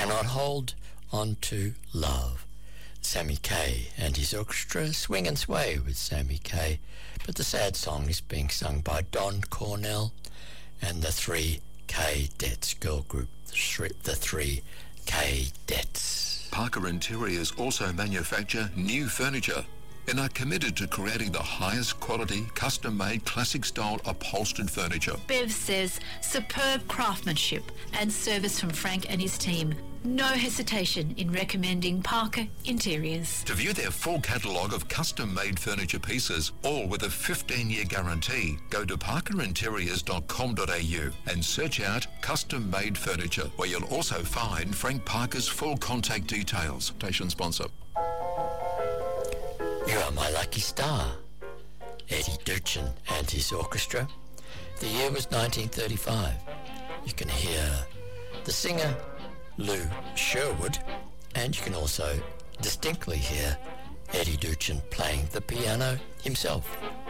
Cannot Hold On To Love. Sammy Kaye and his orchestra swing and sway with Sammy Kaye, but the sad song is being sung by Don Cornell and the 3 Kaydets girl group, the 3 Kaydets. Parker Interiors also manufacture new furniture and are committed to creating the highest quality, custom-made, classic-style upholstered furniture. Bev says superb craftsmanship and service from Frank and his team. No hesitation in recommending Parker Interiors. To view their full catalogue of custom-made furniture pieces, all with a 15-year guarantee, go to parkerinteriors.com.au and search out custom-made furniture, where you'll also find Frank Parker's full contact details. Station sponsor. You Are My Lucky Star, Eddie Duchin and his orchestra. The year was 1935. You can hear the singer Lou Sherwood, and you can also distinctly hear Eddie Duchin playing the piano himself.